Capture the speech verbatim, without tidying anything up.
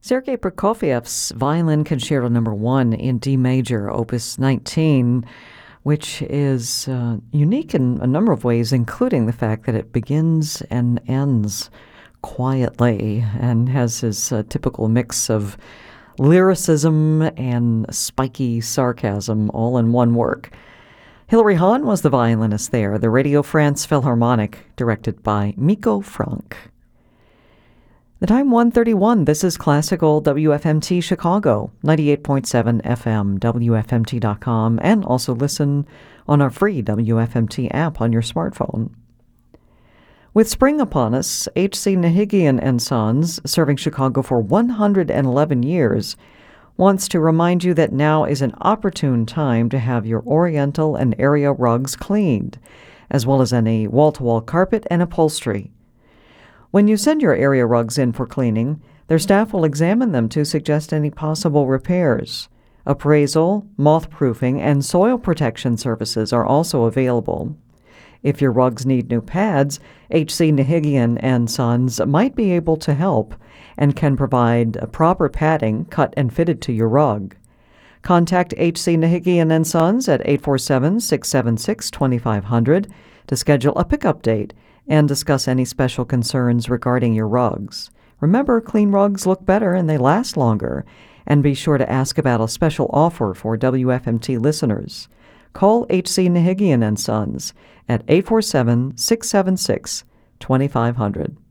Sergei Prokofiev's Violin Concerto Number One in D major, Opus nineteen, which is uh, unique in a number of ways, including the fact that it begins and ends quietly and has his uh, typical mix of lyricism and spiky sarcasm all in one work. Hilary Hahn was the violinist there, the Radio France Philharmonic, directed by Miko Frank. The time one thirty-one. This is Classical W F M T Chicago, ninety-eight point seven F M, W F M T dot com, and also listen on our free W F M T app on your smartphone. With spring upon us, H C Nahigian and Sons, serving Chicago for one hundred eleven years, wants to remind you that now is an opportune time to have your oriental and area rugs cleaned, as well as any wall-to-wall carpet and upholstery. When you send your area rugs in for cleaning, their staff will examine them to suggest any possible repairs. Appraisal, moth-proofing, and soil protection services are also available. If your rugs need new pads, H C Nahigian and Sons might be able to help and can provide a proper padding cut and fitted to your rug. Contact H C Nahigian and Sons at eight four seven, six seven six, two five zero zero to schedule a pickup date and discuss any special concerns regarding your rugs. Remember, clean rugs look better and they last longer. And be sure to ask about a special offer for W F M T listeners. Call H C Nahigian and Sons at eight four seven, six seven six, two five zero zero.